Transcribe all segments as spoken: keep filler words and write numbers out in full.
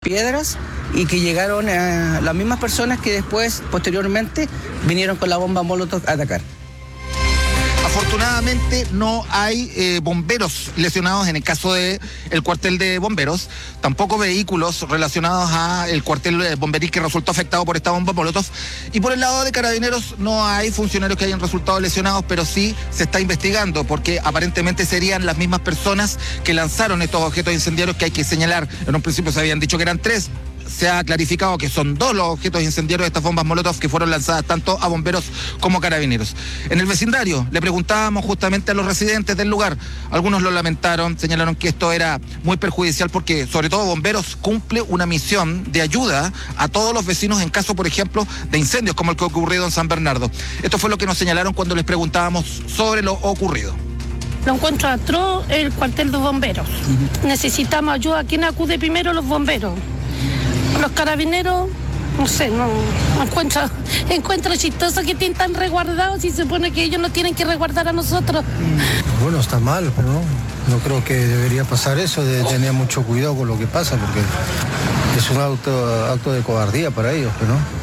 piedras y que llegaron a las mismas personas que después, posteriormente, vinieron con la bomba Molotov a atacar. Afortunadamente no hay eh, bomberos lesionados en el caso del cuartel de bomberos, tampoco vehículos relacionados al cuartel bomberil que resultó afectado por esta bomba Molotov, y por el lado de Carabineros no hay funcionarios que hayan resultado lesionados, pero sí se está investigando porque aparentemente serían las mismas personas que lanzaron estos objetos incendiarios, que hay que señalar, en un principio se habían dicho que eran tres. Se ha clarificado que son dos los objetos incendiarios de estas bombas Molotov que fueron lanzadas tanto a bomberos como a Carabineros. En el vecindario le preguntábamos justamente a los residentes del lugar. Algunos lo lamentaron, señalaron que esto era muy perjudicial porque sobre todo bomberos cumple una misión de ayuda a todos los vecinos en caso, por ejemplo, de incendios como el que ha ocurrido en San Bernardo. Esto fue lo que nos señalaron cuando les preguntábamos sobre lo ocurrido. Lo encuentro atroz el cuartel de bomberos. Uh-huh. Necesitamos ayuda. ¿Quién acude primero? Los bomberos. Los carabineros, no sé, no, no encuentro, encuentro chistoso que estén tan resguardados y se supone que ellos no tienen que resguardar a nosotros. Bueno, está mal, pero no, no creo que debería pasar eso, de tener mucho cuidado con lo que pasa, porque es un acto, acto de cobardía para ellos, pero no.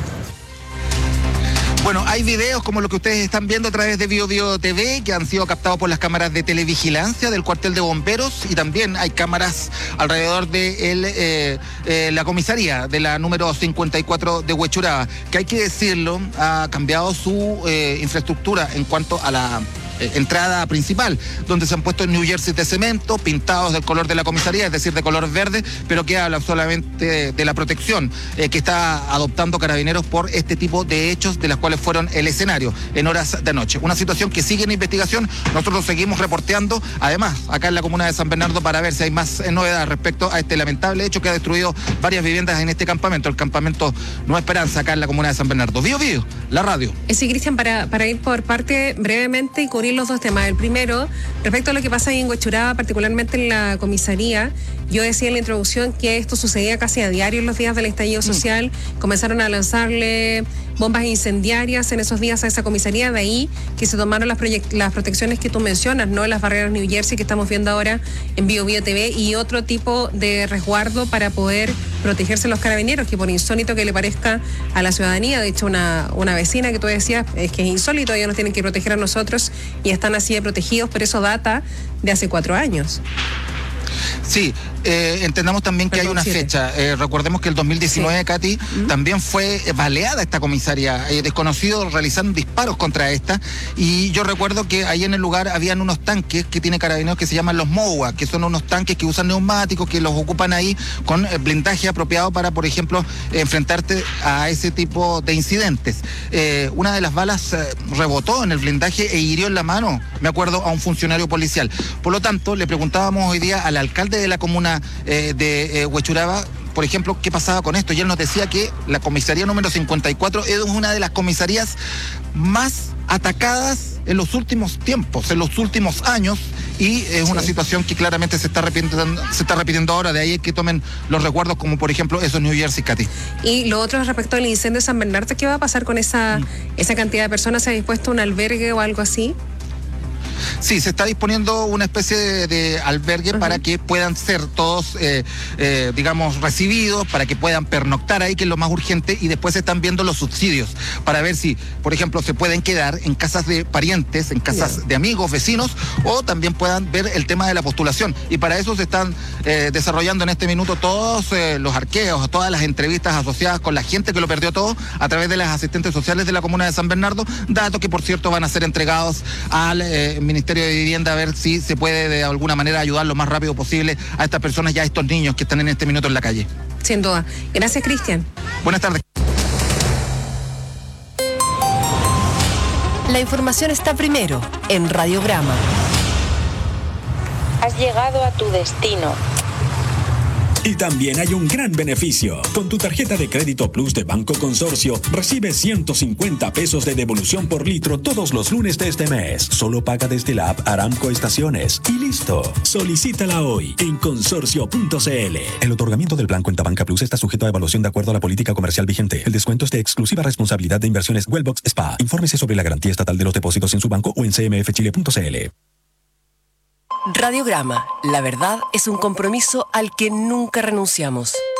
Bueno, hay videos como lo que ustedes están viendo a través de Bio Bio T V que han sido captados por las cámaras de televigilancia del cuartel de bomberos, y también hay cámaras alrededor de el, eh, eh, la comisaría de la número cincuenta y cuatro de Huechuraba, que hay que decirlo, ha cambiado su eh, infraestructura en cuanto a la eh, entrada principal, donde se han puesto New Jersey de cemento, pintados del color de la comisaría, es decir, de color verde, pero que habla solamente de, de la protección eh, que está adoptando Carabineros por este tipo de hechos, de las cuales fueron el escenario en horas de noche. Una situación que sigue en investigación, nosotros seguimos reporteando, además, acá en la comuna de San Bernardo, para ver si hay más novedades respecto a este lamentable hecho que ha destruido varias viviendas en este campamento, el campamento Nueva Esperanza, acá en la comuna de San Bernardo. Bio Bio, la radio. Sí, Cristian, para, para ir por parte brevemente y cubrir los dos temas. El primero, respecto a lo que pasa ahí en Huechuraba, particularmente en la comisaría, yo decía en la introducción que esto sucedía casi a diario en los días del estallido social. Mm. Comenzaron a lanzarle bombas incendiarias en esos días a esa comisaría, de ahí que se tomaron las, proyect- las protecciones que tú mencionas, ¿no? Las barreras New Jersey que estamos viendo ahora en Bio Bio T V, y otro tipo de resguardo para poder protegerse los carabineros, que por insólito que le parezca a la ciudadanía, de hecho una, una vecina que tú decías es que es insólito, ellos nos tienen que proteger a nosotros y están así de protegidos, pero eso data de hace cuatro años. Sí, eh, entendamos también que Perdón, hay una siete. fecha. Eh, recordemos que el dos mil diecinueve, sí. Katy, ¿Mm? también fue baleada esta comisaría, eh, desconocidos realizando disparos contra esta, y yo recuerdo que ahí en el lugar habían unos tanques que tiene Carabineros que se llaman los MOWA, que son unos tanques que usan neumáticos, que los ocupan ahí con eh, blindaje apropiado para, por ejemplo, eh, enfrentarte a ese tipo de incidentes. Eh, una de las balas eh, rebotó en el blindaje e hirió en la mano, me acuerdo, a un funcionario policial. Por lo tanto, le preguntábamos hoy día al alcalde de la comuna eh, de eh, Huechuraba, por ejemplo, qué pasaba con esto, y él nos decía que la comisaría número cincuenta y cuatro es una de las comisarías más atacadas en los últimos tiempos, en los últimos años, y es sí. una situación que claramente se está repitiendo, se está repitiendo ahora, de ahí que tomen los recuerdos como por ejemplo esos New Jersey, Katy. Y lo otro respecto al incendio de San Bernardo, ¿qué va a pasar con esa, mm. esa cantidad de personas? ¿Se ha dispuesto un albergue o algo así? Sí, se está disponiendo una especie de, de albergue uh-huh. para que puedan ser todos, eh, eh, digamos, recibidos, para que puedan pernoctar ahí, que es lo más urgente, y después se están viendo los subsidios para ver si, por ejemplo, se pueden quedar en casas de parientes, en casas yeah. de amigos, vecinos, o también puedan ver el tema de la postulación. Y para eso se están eh, desarrollando en este minuto todos eh, los arqueos, todas las entrevistas asociadas con la gente que lo perdió todo a través de las asistentes sociales de la comuna de San Bernardo, datos que, por cierto, van a ser entregados al eh, Ministerio de Vivienda, a ver si se puede de alguna manera ayudar lo más rápido posible a estas personas y a estos niños que están en este minuto en la calle. Sin duda. Gracias, Cristian. Buenas tardes. La información está primero en Radiograma. Has llegado a tu destino. Y también hay un gran beneficio. Con tu tarjeta de crédito Plus de Banco Consorcio, recibes ciento cincuenta pesos de devolución por litro todos los lunes de este mes. Solo paga desde la app Aramco Estaciones. Y listo. Solicítala hoy en consorcio punto c l. El otorgamiento del plan Cuenta Banca Plus está sujeto a evaluación de acuerdo a la política comercial vigente. El descuento es de exclusiva responsabilidad de Inversiones Wellbox S P A. Infórmese sobre la garantía estatal de los depósitos en su banco o en c m f chile punto c l. Radiograma. La verdad es un compromiso al que nunca renunciamos.